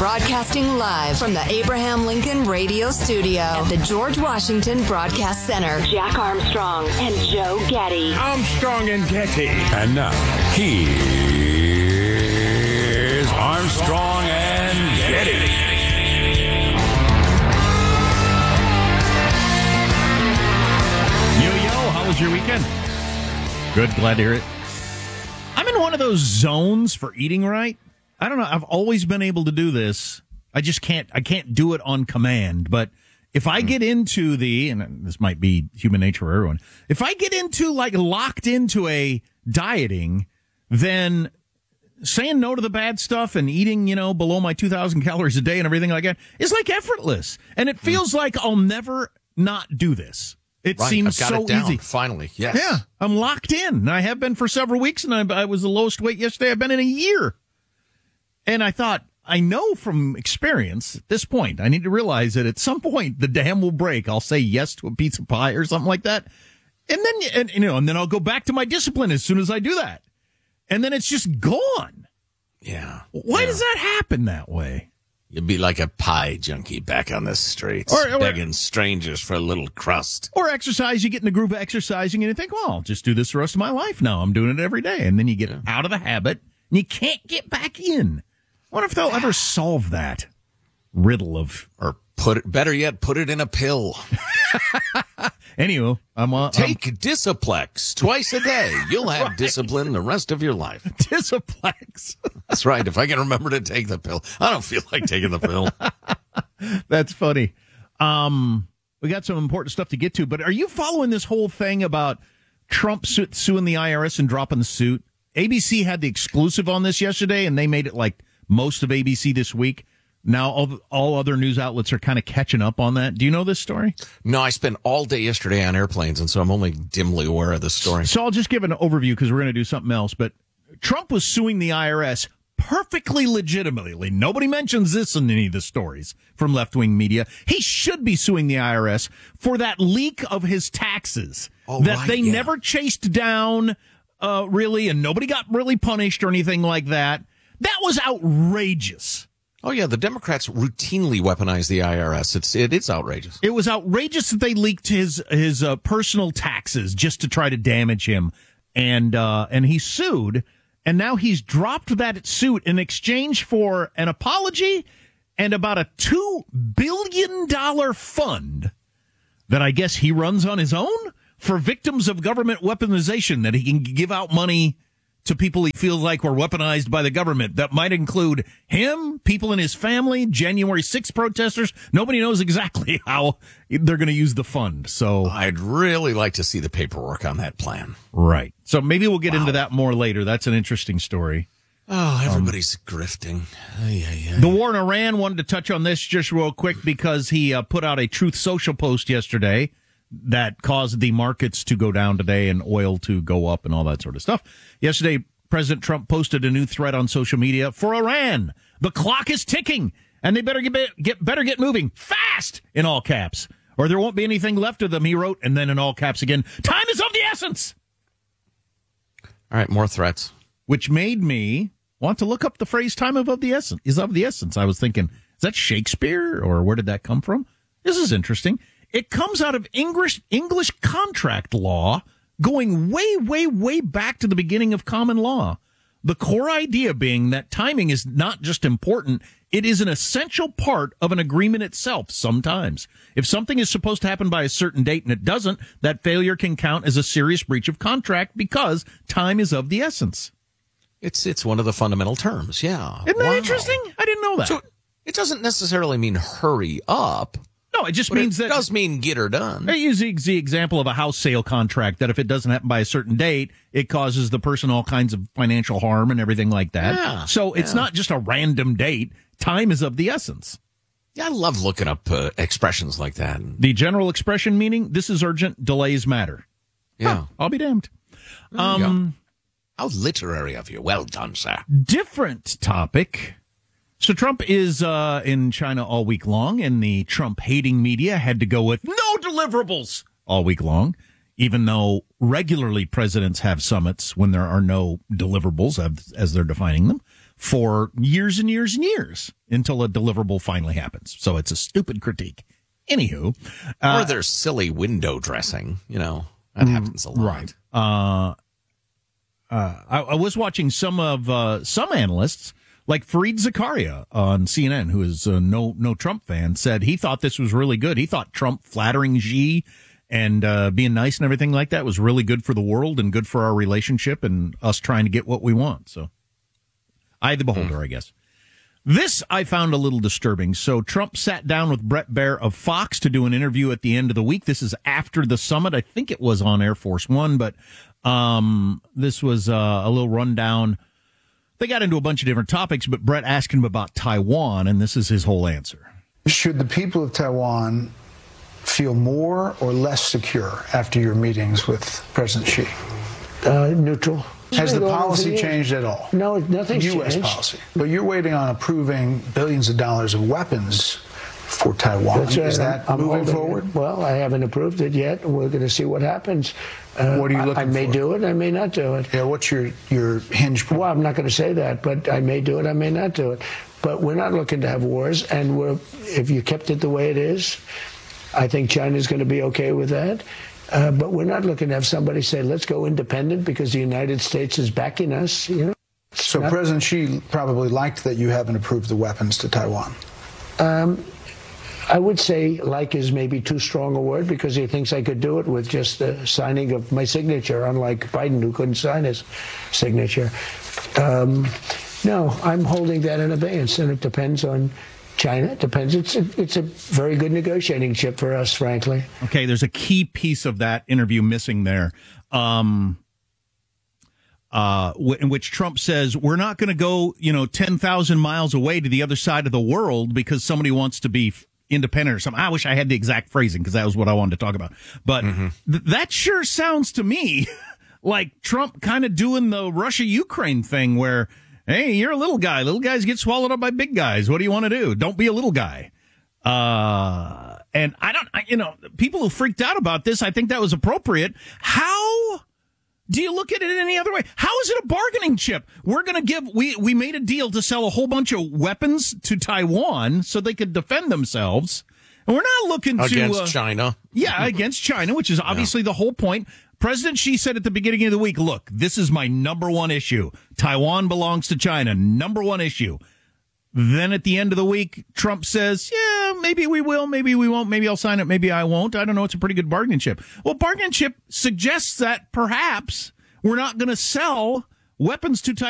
Broadcasting live from the Abraham Lincoln Radio Studio at the George Washington Broadcast Center. Jack Armstrong and Joe Getty. Armstrong and Getty. And now, here's Armstrong and Getty. Yo, how was your weekend? Good, glad to hear it. I'm in one of those zones for eating right. I don't know. I've always been able to do this. I can't do it on command. But if I get into and this might be human nature for everyone, if I get into locked into a dieting, then saying no to the bad stuff and eating, below my 2,000 calories a day and everything like that is like effortless. And it feels like I'll never not do this. It seems I've got so it down, easy. Finally, yes. Yeah, I'm locked in. And I have been for several weeks, and I was the lowest weight yesterday I've been in a year. And I thought, I know from experience at this point, I need to realize that at some point the dam will break. I'll say yes to a pizza pie or something like that. And then I'll go back to my discipline as soon as I do that. And then it's just gone. Yeah. Why does that happen that way? You'd be like a pie junkie back on the streets, begging strangers for a little crust. Or exercise, you get in the groove of exercising and you think, well, I'll just do this the rest of my life now. I'm doing it every day. And then you get out of the habit and you can't get back in. I wonder if they'll ever solve that riddle of... Or better yet, put it in a pill. Anywho, Take Disciplex twice a day. You'll have discipline the rest of your life. Disciplex. That's right. If I can remember to take the pill. I don't feel like taking the pill. That's funny. We got some important stuff to get to, but are you following this whole thing about Trump suing the IRS and dropping the suit? ABC had the exclusive on this yesterday, and they made it like most of ABC this week. Now all other news outlets are kind of catching up on that. Do you know this story? No, I spent all day yesterday on airplanes, and so I'm only dimly aware of this story. So I'll just give an overview because we're going to do something else. But Trump was suing the IRS perfectly legitimately. Nobody mentions this in any of the stories from left-wing media. He should be suing the IRS for that leak of his taxes they never chased down, really, and nobody got really punished or anything like that. That was outrageous. Oh, yeah, the Democrats routinely weaponize the IRS. It's outrageous. It was outrageous that they leaked his personal taxes just to try to damage him. And he sued, and now he's dropped that suit in exchange for an apology and about a $2 billion fund that I guess he runs on his own for victims of government weaponization, that he can give out money to people he feels like were weaponized by the government. That might include him, people in his family, January 6th protesters. Nobody knows exactly how they're going to use the fund. So I'd really like to see the paperwork on that plan. Right. So maybe we'll get into that more later. That's an interesting story. Oh, everybody's grifting. The war in Iran, wanted to touch on this just real quick because he put out a Truth Social post yesterday that caused the markets to go down today and oil to go up and all that sort of stuff. Yesterday, President Trump posted a new threat on social media for Iran. The clock is ticking, and they better get moving fast, in all caps, or there won't be anything left of them, he wrote, and then in all caps again, time is of the essence. All right, more threats. Which made me want to look up the phrase time is of the essence. I was thinking, is that Shakespeare, or where did that come from? This is interesting. It comes out of English contract law, going way, way, way back to the beginning of common law. The core idea being that timing is not just important, it is an essential part of an agreement itself sometimes. If something is supposed to happen by a certain date and it doesn't, that failure can count as a serious breach of contract because time is of the essence. It's one of the fundamental terms, yeah. Isn't that interesting? I didn't know that. So it doesn't necessarily mean hurry up. No, it just means that... It does mean get her done. I use the example of a house sale contract, that if it doesn't happen by a certain date, it causes the person all kinds of financial harm and everything like that. Yeah, so it's not just a random date. Time is of the essence. Yeah, I love looking up expressions like that. The general expression meaning, this is urgent, delays matter. Yeah. Huh, I'll be damned. How literary of you. Well done, sir. Different topic. So Trump is in China all week long, and the Trump-hating media had to go with no deliverables all week long, even though regularly presidents have summits when there are no deliverables, as they're defining them. for years and years and years until a deliverable finally happens. So it's a stupid critique. Anywho. Or there's silly window dressing, that happens a lot. Right. I was watching some analysts, like Fareed Zakaria on CNN, who is no Trump fan, said he thought this was really good. He thought Trump flattering Xi and being nice and everything like that was really good for the world and good for our relationship and us trying to get what we want. So, eye the beholder, I guess. This I found a little disturbing. So Trump sat down with Bret Baier of Fox to do an interview at the end of the week. This is after the summit. I think it was on Air Force One, but this was a little rundown. They got into a bunch of different topics, but Bret asked him about Taiwan, and this is his whole answer. Should the people of Taiwan feel more or less secure after your meetings with President Xi? Neutral. Has the policy changed at all? No, nothing's changed. U.S. policy. But you're waiting on approving billions of dollars of weapons for Taiwan. That's right. Is that moving forward? Well, I haven't approved it yet. We're going to see what happens. What are you looking for? I may do it. I may not do it. Yeah, what's your hinge point? Well, I'm not going to say that, but I may do it. I may not do it. But we're not looking to have wars. And if you kept it the way it is, I think China's going to be okay with that. But we're not looking to have somebody say, let's go independent because the United States is backing us. So President Xi probably liked that you haven't approved the weapons to Taiwan. I would say like is maybe too strong a word because he thinks I could do it with just the signing of my signature, unlike Biden who couldn't sign his signature. No, I'm holding that in abeyance, and it depends on China. It depends. It's a very good negotiating chip for us, frankly. Okay, there's a key piece of that interview missing there, in which Trump says, we're not going to go, 10,000 miles away to the other side of the world because somebody wants to be independent or something. I wish I had the exact phrasing because that was what I wanted to talk about. But that sure sounds to me like Trump kind of doing the Russia-Ukraine thing where, hey, you're a little guy. Little guys get swallowed up by big guys. What do you want to do? Don't be a little guy. And people who freaked out about this, I think that was appropriate. How do you look at it any other way? How is it a bargaining chip? We're going to we made a deal to sell a whole bunch of weapons to Taiwan so they could defend themselves. And we're not looking against China. Yeah, against China, which is obviously the whole point. President Xi said at the beginning of the week, look, this is my number one issue. Taiwan belongs to China. Number one issue. Then at the end of the week, Trump says, yeah, maybe we will, maybe we won't, maybe I'll sign it, maybe I won't. I don't know. It's a pretty good bargaining chip. Well, bargaining chip suggests that perhaps we're not going to sell weapons to Taiwan.